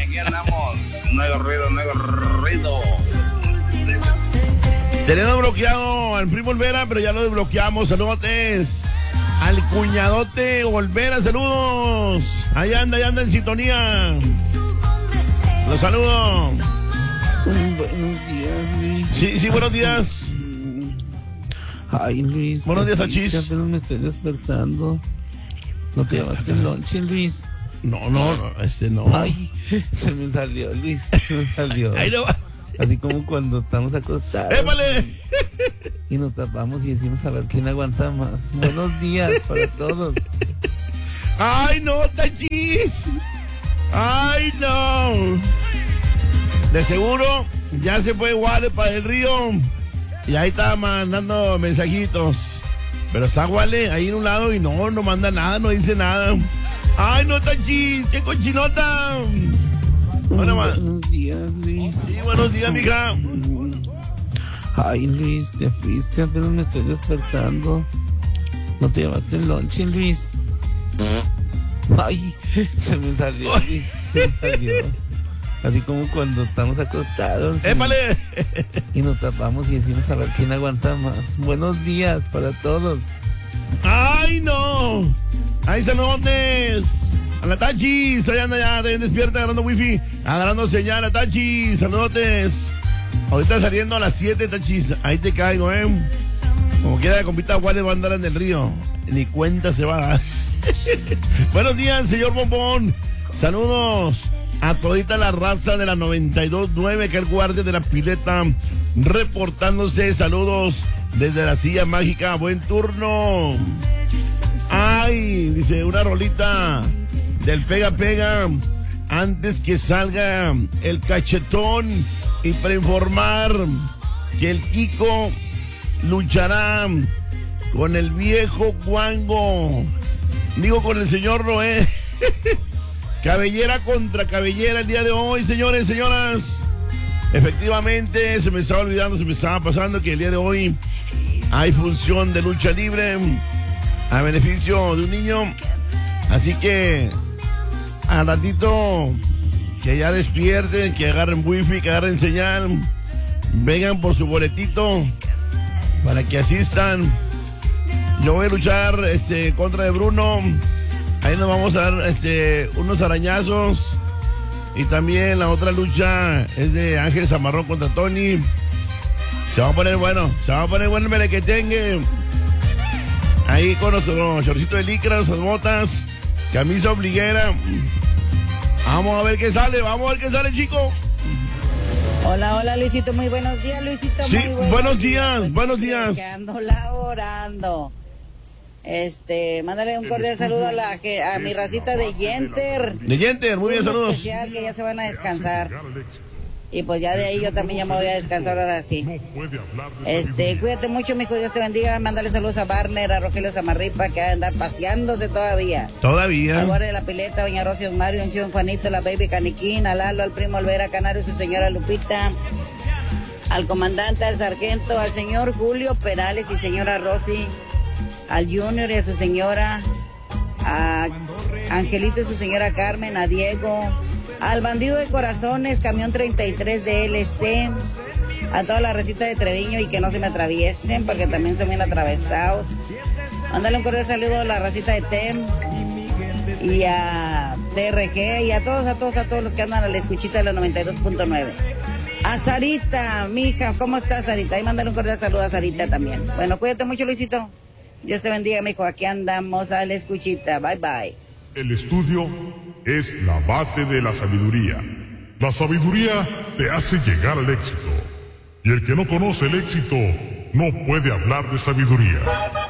aquí andamos. No hay ruido, no hay ruido. Tenemos bloqueado al primo Olvera, pero ya lo desbloqueamos. Saludos al cuñadote Olvera, saludos. Ahí anda en sintonía. Los saludo. Buenos días, Luis. Sí, buenos días. Ay, Luis. Buenos días, Achis. Apenas me estoy despertando. ¿No te llevaste el lonche, Luis? No. Ay, se me salió, Luis. Se me salió. Ahí no va. Así como cuando estamos acostados. ¡Épale! Y nos tapamos y decimos a ver quién aguanta más. Buenos días para todos. ¡Ay, no, Tachis! ¡Ay, no! De seguro ya se fue Wale para el río. Y ahí está mandando mensajitos. Pero está Wale ahí en un lado y no manda nada, no dice nada. ¡Ay, no, Tachis! ¡Qué cochinota! Buenos días, Luis. Sí, buenos días, mija. Ay, Luis, te fuiste, apenas me estoy despertando. ¿No te llevaste el lonche, Luis? Ay, se me salió, Luis. Se me salió. Así como cuando estamos acostados. ¡Épale! Y nos tapamos y decimos a ver quién aguanta más. Buenos días para todos. ¡Ay, no! ¡Ay, saludos! A la Tachis, ahí anda ya, despierta, agarrando wifi, agarrando señal, a Tachis, saludotes. Ahorita saliendo a las 7, Tachis, ahí te caigo, Como quiera, compita Wale va a andar en el río, ni cuenta se va a dar. Buenos días, señor Bombón. Saludos a todita la raza de la 92.9, que es el guardia de la pileta, reportándose. Saludos desde la silla mágica, buen turno. Ay, dice una rolita del pega, antes que salga el cachetón, y para informar que el Kiko luchará con el viejo Guango, digo con el señor Noé. Cabellera contra cabellera el día de hoy, señores, señoras. Efectivamente, se me estaba pasando que el día de hoy hay función de lucha libre a beneficio de un niño. Así que al ratito que ya despierten, que agarren wifi, que agarren señal, vengan por su boletito para que asistan. Yo voy a luchar contra de Bruno. Ahí nos vamos a dar unos arañazos. Y también la otra lucha es de Ángel Zamarrón contra Tony. Se va a poner bueno el merequetengue. Ahí con nuestro shortcito de licra, nuestras botas, camisa obliguera. Vamos a ver qué sale, chico. Hola, Luisito, muy buenos días, Luisito. Sí, muy buenos días. Que ando laborando. Mándale un cordial saludo a mi racita de Yenter. De Yenter, muy bien, saludos. Especial, que ya se van a descansar. Y pues ya de ahí yo también ya me voy a descansar ahora sí. Cuídate mucho, mijo, Dios te bendiga. Mándale saludos a Barner, a Rogelio Zamarripa, que ha de andar paseándose todavía. Al guardia de la pileta, doña Rosy Osmario, un Juanito, la baby Caniquín, a Lalo, al primo Olvera Canario, su señora Lupita, al comandante, al sargento, al señor Julio Perales y señora Rosy, al Junior y a su señora, a Angelito y su señora Carmen, a Diego, al bandido de corazones, camión 33 de LC, a toda la recita de Treviño y que no se me atraviesen porque también son bien atravesados. Mándale un cordial saludo a la racita de TEM y a TRG y a todos los que andan a la escuchita de la 92.9. A Sarita, mija, ¿cómo estás, Sarita? Ahí mándale un cordial saludo a Sarita también. Bueno, cuídate mucho, Luisito. Dios te bendiga, mijo. Aquí andamos a la escuchita. Bye, bye. El estudio es la base de la sabiduría. La sabiduría te hace llegar al éxito. Y el que no conoce el éxito no puede hablar de sabiduría.